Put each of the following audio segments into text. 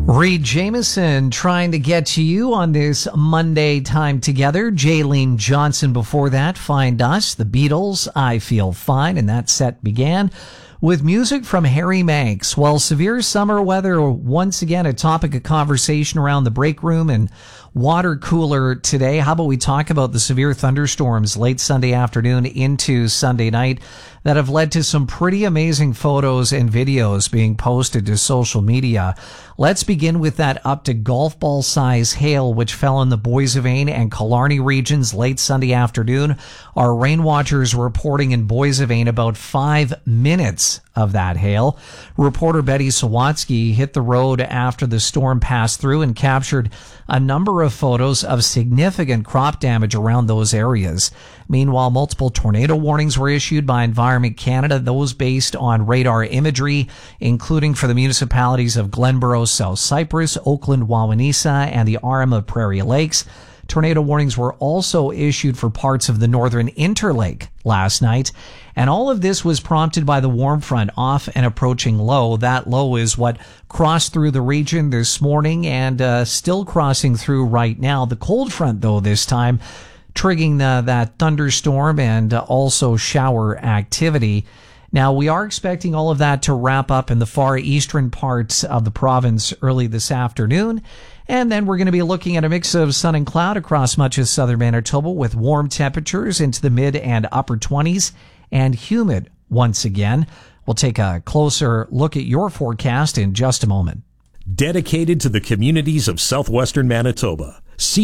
Reed Jameson trying to get to you on this Monday time together. Jaylene Johnson before that, Find Us, The Beatles, I Feel Fine, and that set began with music from Harry Manx. Well, severe summer weather, once again, a topic of conversation around the break room and water cooler today. How about we talk about the severe thunderstorms late Sunday afternoon into Sunday night that have led to some pretty amazing photos and videos being posted to social media. Let's begin with that up to golf ball size hail which fell in the Boissevain and Killarney regions late Sunday afternoon. Our rain watchers reporting in Boissevain about 5 minutes of that hail. Reporter Betty Sawatsky hit the road after the storm passed through and captured a number of photos of significant crop damage around those areas. Meanwhile, multiple tornado warnings were issued by Environment Canada, those based on radar imagery, including for the municipalities of Glenborough, South Cypress, Oakland, Wawanesa, and the Arm of Prairie Lakes. Tornado warnings were also issued for parts of the northern Interlake last night. And all of this was prompted by the warm front off and approaching low. That low is what crossed through the region this morning and still crossing through right now. The cold front, though, this time triggering that thunderstorm and also shower activity. Now, we are expecting all of that to wrap up in the far eastern parts of the province early this afternoon. And then we're going to be looking at a mix of sun and cloud across much of southern Manitoba with warm temperatures into the mid and upper 20s and humid once again. We'll take a closer look at your forecast in just a moment. Dedicated to the communities of southwestern Manitoba.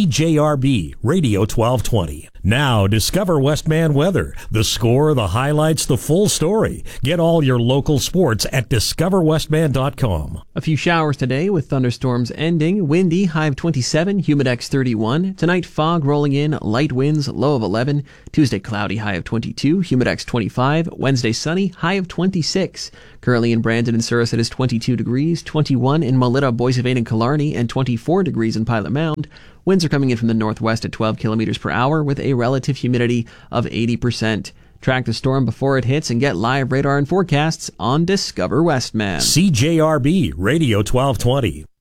CJRB Radio 1220. Now, discover Westman weather. The score, the highlights, the full story. Get all your local sports at discoverwestman.com. A few showers today with thunderstorms ending. Windy, high of 27, humidex 31. Tonight, fog rolling in, light winds, low of 11. Tuesday, cloudy, high of 22, humidex 25. Wednesday, sunny, high of 26. Currently in Brandon and Surrey, it is 22 degrees, 21 in Melita, Boissevain, and Killarney, and 24 degrees in Pilot Mound. Winds are coming in from the northwest at 12 kilometers per hour with a relative humidity of 80%. Track the storm before it hits and get live radar and forecasts on Discover Westman. CJRB Radio 1220.